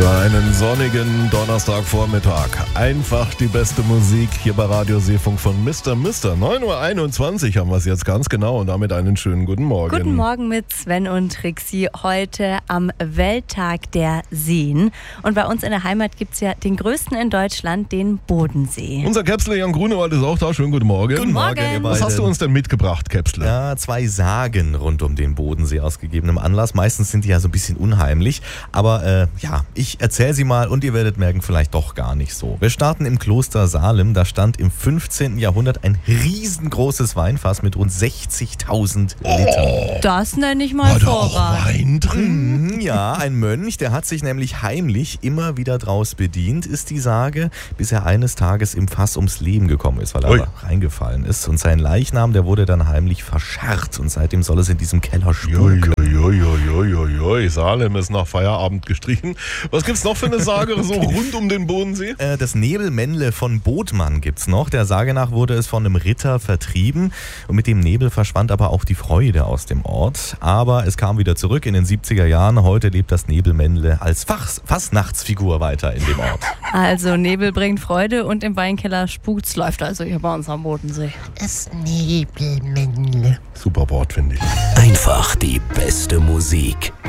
Für einen sonnigen Donnerstagvormittag. Einfach die beste Musik hier bei Radio Seefunk von Mr. 9:21 Uhr haben wir es jetzt ganz genau und damit einen schönen guten Morgen. Guten Morgen mit Sven und Trixi. Heute am Welttag der Seen. Und bei uns in der Heimat gibt es ja den größten in Deutschland, den Bodensee. Unser Käpsle Jan Grunewald ist auch da. Schönen guten Morgen. Guten Morgen. ihr beiden. Was hast du uns denn mitgebracht, Käpsle? Ja, 2 Sagen rund um den Bodensee aus gegebenem Anlass. Meistens sind die ja so ein bisschen unheimlich. Aber ich erzähle sie mal und ihr werdet merken, vielleicht doch gar nicht so. Wir starten im Kloster Salem. Da stand im 15. Jahrhundert ein riesengroßes Weinfass mit rund 60.000 Litern. Das nenne ich mal War da auch Vorrat. Wein drin? Ja, ein Mönch, der hat sich nämlich heimlich immer wieder draus bedient, ist die Sage, bis er eines Tages im Fass ums Leben gekommen ist, weil er Ui. reingefallen ist. Und sein Leichnam, der wurde dann heimlich verscharrt und seitdem soll es in diesem Keller spuken. Joi, Salem ist nach Feierabend gestrichen. Was gibt's noch für eine Sage so rund um den Bodensee? Das Nebelmännle von Bodmann gibt's noch. Der Sage nach wurde es von einem Ritter vertrieben und mit dem Nebel verschwand aber auch die Freude aus dem Ort. Aber es kam wieder zurück in den 70er Jahren. Heute lebt das Nebelmännle als Fastnachtsfigur weiter in dem Ort. Also Nebel bringt Freude und im Weinkeller spukt's. Läuft also hier bei uns am Bodensee. Das Nebelmännle. Super Wort, finde ich. Einfach die beste Musik.